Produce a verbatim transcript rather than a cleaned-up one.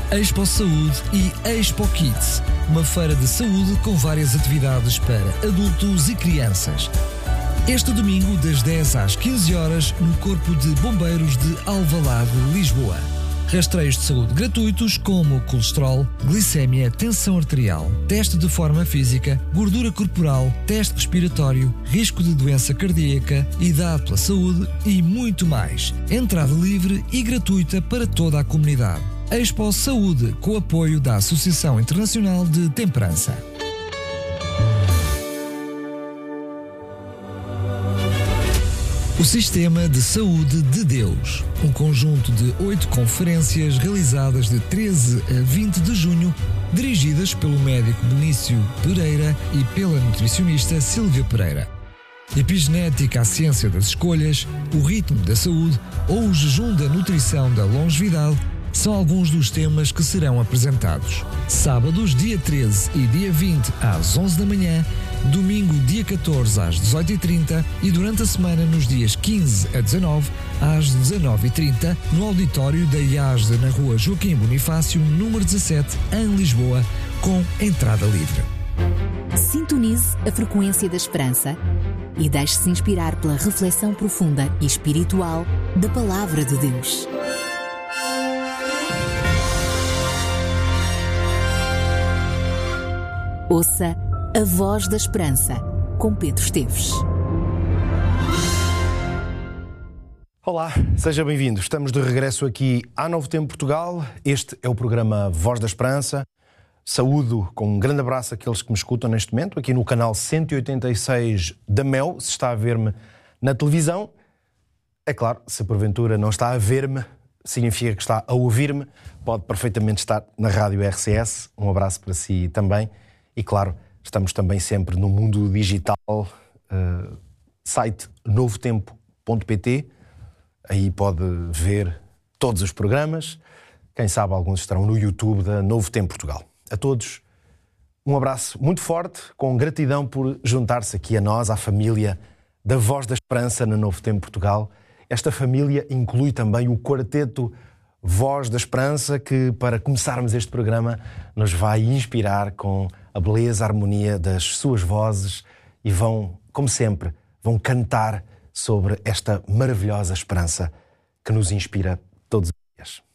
Expo Saúde e Expo Kids, uma feira de saúde com várias atividades para adultos e crianças. Este domingo, das dez às quinze horas, no Corpo de Bombeiros de Alvalade, Lisboa. Rastreios de saúde gratuitos como colesterol, glicémia, tensão arterial, teste de forma física, gordura corporal, teste respiratório, risco de doença cardíaca, idade pela saúde e muito mais. Entrada livre e gratuita para toda a comunidade. Expo Saúde, com o apoio da Associação Internacional de Temperança. O Sistema de Saúde de Deus, um conjunto de oito conferências realizadas de treze a vinte de junho, dirigidas pelo médico Benício Pereira e pela nutricionista Sílvia Pereira. Epigenética, a ciência das escolhas, o ritmo da saúde ou o jejum da nutrição da longevidade são alguns dos temas que serão apresentados. Sábados, dia treze e dia vinte, às onze da manhã, domingo, dia catorze, às dezoito e trinta e durante a semana, nos dias quinze a dezanove, às dezanove e trinta, no auditório da I A S D, na rua Joaquim Bonifácio, número dezassete, em Lisboa, com entrada livre. Sintonize a frequência da esperança e deixe-se inspirar pela reflexão profunda e espiritual da Palavra de Deus. Ouça A Voz da Esperança, com Pedro Esteves. Olá, seja bem-vindo. Estamos de regresso aqui à Novo Tempo Portugal. Este é o programa Voz da Esperança. Saúdo com um grande abraço àqueles que me escutam neste momento, aqui no canal cento e oitenta e seis da Mel, se está a ver-me na televisão. É claro, se porventura não está a ver-me, significa que está a ouvir-me. Pode perfeitamente estar na Rádio R C S. Um abraço para si também. E claro, estamos também sempre no mundo digital, uh, site novo tempo ponto pt, aí pode ver todos os programas, quem sabe alguns estarão no YouTube da Novo Tempo Portugal. A todos, um abraço muito forte, com gratidão por juntar-se aqui a nós, à família da Voz da Esperança na Novo Tempo Portugal. Esta família inclui também o quarteto Voz da Esperança, que para começarmos este programa nos vai inspirar com a beleza, a harmonia das suas vozes e vão, como sempre, vão cantar sobre esta maravilhosa esperança que nos inspira todos os dias.